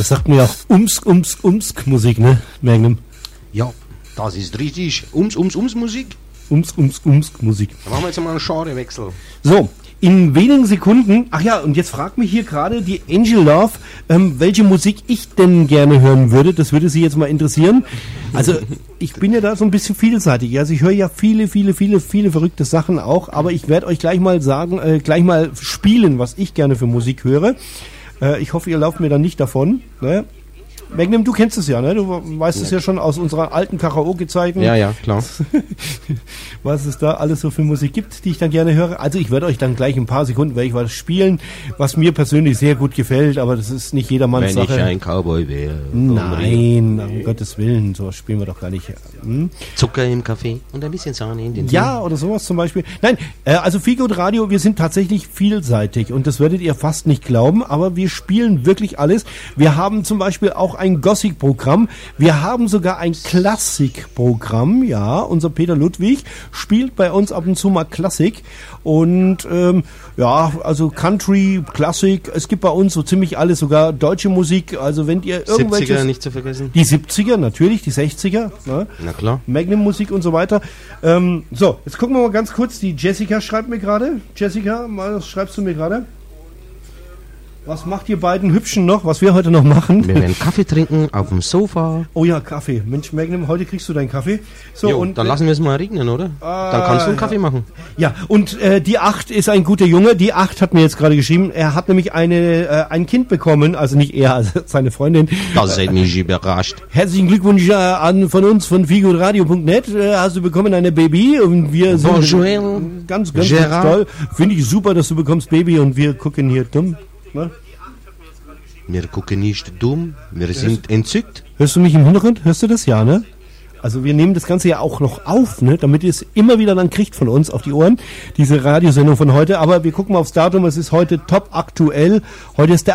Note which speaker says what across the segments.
Speaker 1: Das sagt mir auch Umsk Musik, ne, Magnum?
Speaker 2: Ja, das ist richtig. Musik.
Speaker 1: Umsk Musik.
Speaker 2: Dann machen wir jetzt mal einen Genrewechsel.
Speaker 1: So, in wenigen Sekunden, ach ja, und jetzt fragt mich hier gerade die Angel Love, welche Musik ich denn gerne hören würde. Das würde Sie jetzt mal interessieren. Also, ich bin ja da so ein bisschen vielseitig. Also, ich höre ja viele verrückte Sachen auch, aber ich werde euch gleich mal sagen, gleich mal spielen, was ich gerne für Musik höre. Ich hoffe, ihr lauft mir dann nicht davon, ne? Magnum, du kennst es ja, ne? Du weißt es ja schon aus unserer alten Karaoke-Zeiten.
Speaker 2: Ja, klar.
Speaker 1: Was es da alles so für Musik gibt, die ich dann gerne höre. Also ich werde euch dann gleich in ein paar Sekunden was spielen, was mir persönlich sehr gut gefällt, aber das ist nicht jedermanns Sache.
Speaker 2: Wenn ich ein Cowboy wäre.
Speaker 1: Nein, um Gottes Willen, sowas spielen wir doch gar nicht.
Speaker 2: Zucker im Kaffee und ein bisschen Sahne in den Tee.
Speaker 1: Ja, oder sowas zum Beispiel. Nein, also Feelgood Radio, wir sind tatsächlich vielseitig und das werdet ihr fast nicht glauben, aber wir spielen wirklich alles. Wir haben zum Beispiel auch ein Gothic-Programm. Wir haben sogar ein Klassik-Programm. Ja, unser Peter Ludwig spielt bei uns ab und zu mal Klassik. Und ja, also Country, Klassik. Es gibt bei uns so ziemlich alles, sogar deutsche Musik. Also wenn ihr irgendwelche
Speaker 2: 70er nicht zu vergessen.
Speaker 1: Die 70er, natürlich, die 60er. Ne?
Speaker 2: Na klar.
Speaker 1: Magnum-Musik und so weiter. So, jetzt gucken wir mal ganz kurz. Die Jessica schreibt mir gerade. Jessica, was schreibst du mir gerade? Was macht ihr beiden Hübschen noch, was wir heute noch machen?
Speaker 2: Wir werden Kaffee trinken auf dem Sofa.
Speaker 1: Oh ja, Kaffee. Mensch, Magnum, heute kriegst du deinen Kaffee. So,
Speaker 2: jo,
Speaker 1: und
Speaker 2: dann lassen wir es mal regnen, oder? Dann kannst du einen Kaffee machen.
Speaker 1: Ja, und die 8 ist ein guter Junge. Die 8 hat mir jetzt gerade geschrieben, er hat nämlich ein Kind bekommen, also nicht er, also seine Freundin.
Speaker 2: Das hat mich überrascht.
Speaker 1: Herzlichen Glückwunsch von uns, von feelgoodradio.net. Hast du bekommen eine Baby und wir sind
Speaker 2: Bonjour.
Speaker 1: ganz toll. Finde ich super, dass du bekommst Baby und wir gucken hier dumm. Ne?
Speaker 2: Wir gucken nicht dumm, wir sind entzückt.
Speaker 1: Hörst du mich im Hintergrund? Hörst du das? Ja, ne? Also wir nehmen das Ganze ja auch noch auf, ne? Damit ihr es immer wieder dann kriegt von uns auf die Ohren, diese Radiosendung von heute. Aber wir gucken mal aufs Datum, es ist heute top aktuell. Heute ist der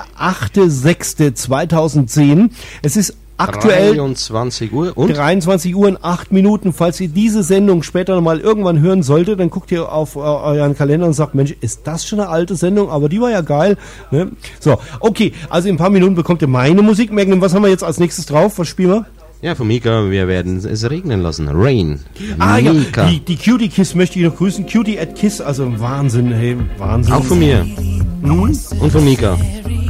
Speaker 1: 8.6.2010. Es ist aktuell
Speaker 2: 23 Uhr und
Speaker 1: 23 Uhr und 8 Minuten. Falls ihr diese Sendung später nochmal irgendwann hören solltet, dann guckt ihr auf euren Kalender und sagt, Mensch, ist das schon eine alte Sendung? Aber die war ja geil. Ne? So, okay, also in ein paar Minuten bekommt ihr meine Musik. Magnum, was haben wir jetzt als nächstes drauf? Was spielen wir?
Speaker 2: Ja, von Mika, wir werden es regnen lassen. Rain.
Speaker 1: Mika. Ja, die Cutie Kiss möchte ich noch grüßen. Cutie at Kiss, also Wahnsinn, hey, Wahnsinn.
Speaker 2: Auch von mir. Und von Mika.